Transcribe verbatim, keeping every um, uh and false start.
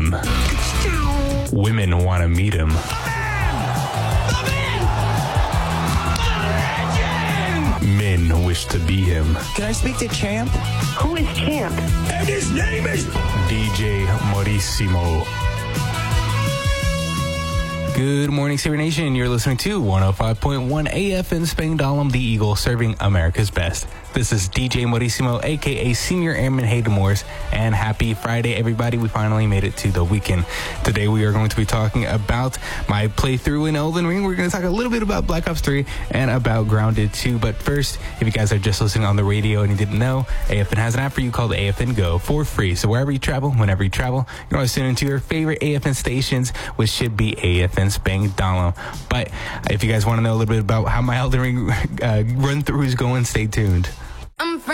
him. Women want to meet him. Men wish to be him. Can I speak to Champ? Who is Champ? And his name is D J Maurissimo. Good morning, Saber Nation. You're listening to one oh five point one A F N Spangdahlem, the Eagle, serving America's best. This is D J Maurissimo, a k a. Senior Airman Hayden Morris, and happy Friday, everybody. We finally made it to the weekend. Today, we are going to be talking about my playthrough in Elden Ring. We're going to talk a little bit about Black Ops three and about Grounded two. But first, if you guys are just listening on the radio and you didn't know, A F N has an app for you called A F N Go for free. So wherever you travel, whenever you travel, you can always tune into your favorite A F N stations, which should be A F N Spangdahlem. But if you guys want to know a little bit about how my Elden Ring uh, run-through is going, stay tuned. I'm